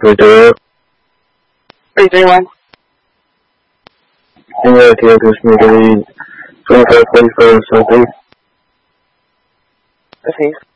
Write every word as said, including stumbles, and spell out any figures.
three, two, three, three, one. India, Kilo Krishna, twenty-five, forty-five, something. Okay.